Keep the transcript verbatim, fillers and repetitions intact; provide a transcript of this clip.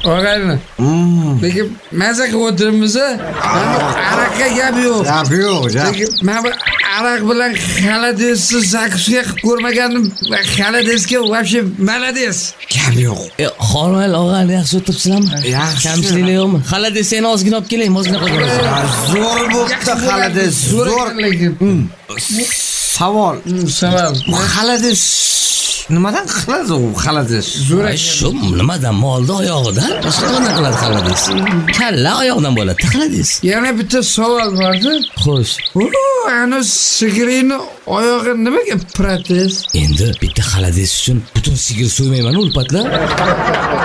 og'ayni. Lekin maza qilib o'tiribmiz. Araqqa gap yo'q. Gap yo'q, gap. Lekin men bu araq bilan xaladesni zakusga qilib ko'rmagandim. Xaladesga вообще молодец. Gap yo'q. E, Xormayl og'ayni yaxshi o'tiribsizlarmi? Yaxshi. Kamchiliklar yo'qmi? Xalades seni ozgina olib keling, ozgina qolganmiz. Zo'r bo'pti xalades, zo'r. lekin. Savol. Savol. Bu xalades nimadan qiladi u xalades? Zo'r. Shu nimadan molda oyog'idan? Boshqa nima qiladi xalades? Kalla oyoqdan bo'ladi xalades. Yana bitta savol bordi. Xo'sh. Ana sigirni oyog'i nimaga protez? Endi bitta xalades uchun butun sigir so'ymayman ulpatlar.